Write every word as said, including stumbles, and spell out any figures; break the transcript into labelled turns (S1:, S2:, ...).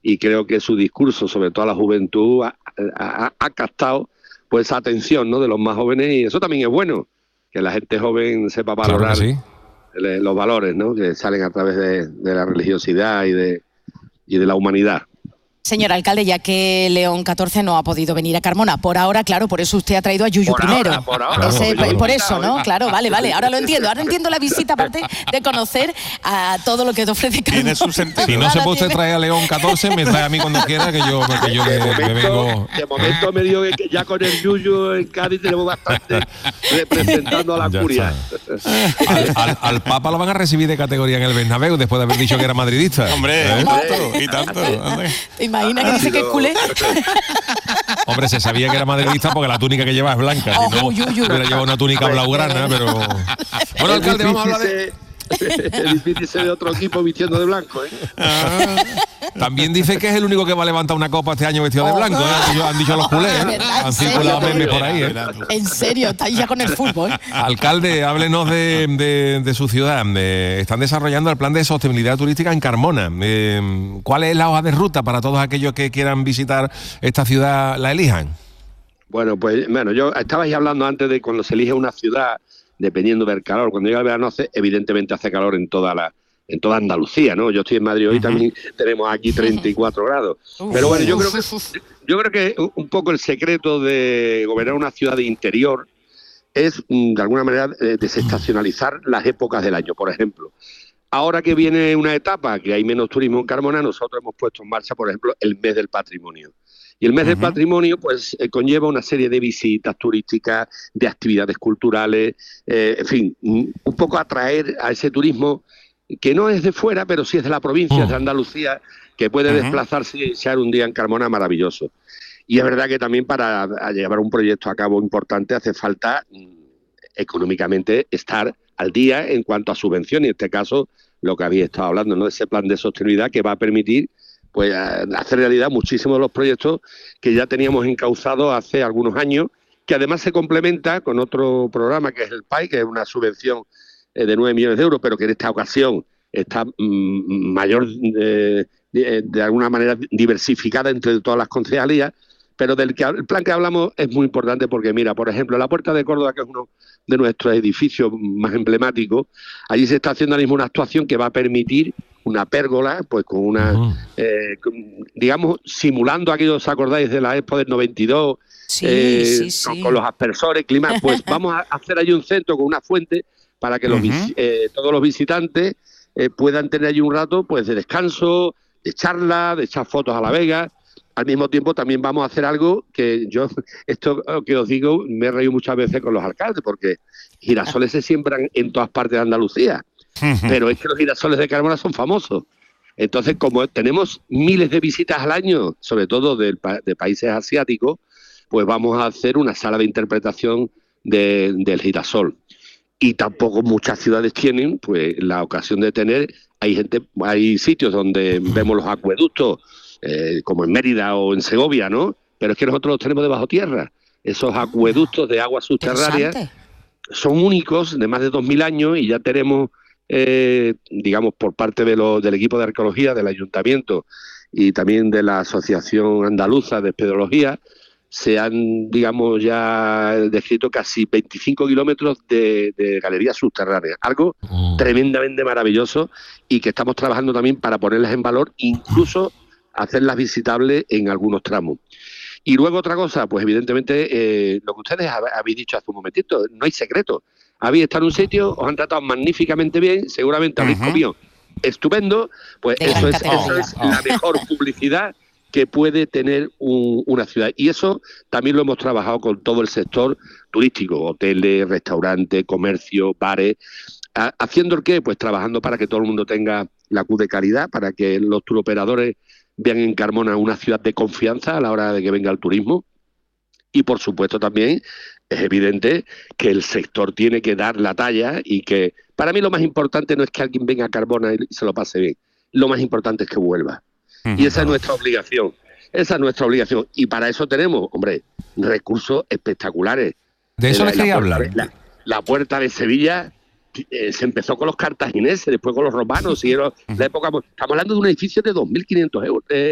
S1: y creo que su discurso, sobre todo a la juventud, ha, ha, ha captado pues esa atención, ¿no?, de los más jóvenes, y eso también es bueno, que la gente joven sepa valorar
S2: claro que sí.
S1: los valores, ¿no?, que salen a través de, de la religiosidad y de, y de la humanidad.
S3: Señor alcalde, ya que León catorce no ha podido venir a Carmona, por ahora, claro, por eso usted ha traído a Yuyu
S1: por
S3: primero.
S1: Ahora, por ahora,
S3: Ese,
S1: por,
S3: por, por eso, ¿no? Claro, vale, vale, ahora lo entiendo. Ahora entiendo la visita, aparte de conocer a todo lo que te ofrece Carmona.
S4: Tiene su sentido.
S2: Si no se puede usted traer a León catorce, me trae a mí cuando quiera, que yo, que yo
S1: de,
S2: me,
S1: momento,
S2: me vengo...
S1: de momento me digo que ya con el Yuyu en Cádiz tenemos bastante representando a la
S2: Ya
S1: curia.
S2: Al, al, al Papa lo van a recibir de categoría en el Bernabéu después de haber dicho que era madridista.
S4: Hombre,
S2: ¿Eh?
S4: y tanto, y tanto.
S3: ¿Te imaginas que dice que es culé?
S2: Hombre, se sabía que era madridista porque la túnica que lleva es blanca. Si
S3: Ojo,
S2: no,
S3: uy, uy, uy.
S2: hubiera llevado una túnica blaugrana, pero... Bueno, alcalde, vamos a hablar de...
S1: Es difícil ser de otro equipo vistiendo de blanco, ¿eh?
S2: Ah, también dice que es el único que va a levantar una copa este año vestido de blanco, ¿eh? Han dicho, han dicho los culés, ¿eh? Han circulado memes por ahí, ¿eh?
S3: En serio, está ya con el fútbol.
S2: Alcalde, háblenos de, de, de su ciudad. Eh, están desarrollando el plan de sostenibilidad turística en Carmona. Eh, ¿Cuál es la hoja de ruta para todos aquellos que quieran visitar esta ciudad, la elijan?
S1: Bueno, pues, bueno, yo estabais hablando antes de cuando se elige una ciudad, dependiendo del calor. Cuando llega el verano, hace, evidentemente hace calor en toda la en toda Andalucía, ¿no? Yo estoy en Madrid hoy, uh-huh. También tenemos aquí treinta y cuatro grados. Uh-huh. Pero bueno, yo creo que yo creo que un poco el secreto de gobernar una ciudad de interior es, de alguna manera, desestacionalizar las épocas del año. Por ejemplo, ahora que viene una etapa que hay menos turismo en Carmona, nosotros hemos puesto en marcha, por ejemplo, el mes del patrimonio. Y el mes uh-huh. del patrimonio pues eh, conlleva una serie de visitas turísticas, de actividades culturales, eh, en fin, un poco atraer a ese turismo que no es de fuera, pero sí es de la provincia, uh-huh. de Andalucía, que puede uh-huh. desplazarse y echar un día en Carmona maravilloso. Y es verdad que también para llevar un proyecto a cabo importante hace falta económicamente estar al día en cuanto a subvención, y en este caso lo que habéis estado hablando, ¿no?, de ese plan de sostenibilidad que va a permitir pues hacer realidad muchísimos de los proyectos que ya teníamos encauzados hace algunos años, que además se complementa con otro programa que es el P A I, que es una subvención eh, de nueve millones de euros, pero que en esta ocasión está mmm, mayor, eh, de, de alguna manera diversificada entre todas las concejalías, pero del que el plan que hablamos es muy importante porque, mira, por ejemplo, la Puerta de Córdoba, que es uno de nuestros edificios más emblemáticos, allí se está haciendo ahora mismo una actuación que va a permitir una pérgola, pues con una, uh-huh. eh, con, digamos, simulando aquello, ¿os acordáis de la Expo del noventa y dos?
S3: Sí,
S1: eh,
S3: sí, sí.
S1: Con, con los aspersores, clima, pues vamos a hacer allí un centro con una fuente para que los, uh-huh. eh, todos los visitantes eh, puedan tener allí un rato pues de descanso, de charla, de echar fotos a la vega. Al mismo tiempo también vamos a hacer algo que yo, esto que os digo, me he reído muchas veces con los alcaldes, porque girasoles se siembran en todas partes de Andalucía. Pero es que los girasoles de Carmona son famosos. Entonces, como tenemos miles de visitas al año, sobre todo de, de países asiáticos, pues vamos a hacer una sala de interpretación de, del girasol. Y tampoco muchas ciudades tienen pues la ocasión de tener, hay gente, hay sitios donde vemos los acueductos, eh, como en Mérida o en Segovia, ¿no? Pero es que nosotros los tenemos debajo tierra. Esos acueductos de aguas subterráneas son únicos, de más de dos mil años, y ya tenemos Eh, digamos, por parte de lo, del equipo de arqueología del ayuntamiento y también de la Asociación Andaluza de Espeleología, se han, digamos, ya descrito casi veinticinco kilómetros de, de galerías subterráneas, algo oh. tremendamente maravilloso, y que estamos trabajando también para ponerlas en valor, incluso hacerlas visitables en algunos tramos. Y luego otra cosa, pues evidentemente eh, lo que ustedes habéis dicho hace un momentito, no hay secreto. Habéis estado en un sitio, os han tratado magníficamente bien, seguramente habéis uh-huh. comido estupendo, pues de eso es, eso es oh. la mejor publicidad que puede tener un, una ciudad. Y eso también lo hemos trabajado con todo el sector turístico, hoteles, restaurantes, comercio, bares. ¿A, ¿Haciendo el qué? Pues trabajando para que todo el mundo tenga la Q de calidad, para que los turoperadores vean en Carmona una ciudad de confianza a la hora de que venga el turismo. Y por supuesto también es evidente que el sector tiene que dar la talla, y que para mí lo más importante no es que alguien venga a Carmona y se lo pase bien, lo más importante es que vuelva. Uh-huh. Y esa es nuestra obligación, esa es nuestra obligación. Y para eso tenemos, hombre, recursos espectaculares.
S2: De eso
S1: la,
S2: les quería hablar.
S1: La, la Puerta de Sevilla eh, se empezó con los cartagineses, después con los romanos, siguieron uh-huh. la época. Estamos hablando de un edificio de dos mil quinientos euros, eh,